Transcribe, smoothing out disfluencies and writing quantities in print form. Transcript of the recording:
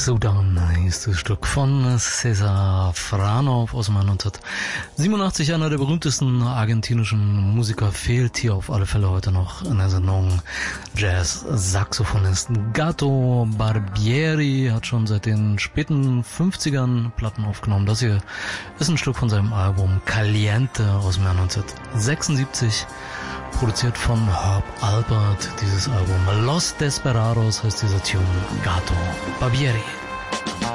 Sudan ist das Stück von César Franov aus dem Jahr 1987. Einer der berühmtesten argentinischen Musiker, fehlt hier auf alle Fälle heute noch in der Sendung. Jazz-Saxophonist Gato Barbieri hat schon seit den späten 50ern Platten aufgenommen. Das hier ist ein Stück von seinem Album Caliente aus dem Jahr 1976. Produziert von Herb Alpert, dieses Album. Los Desperados heißt dieser Tune. Gato Barbieri.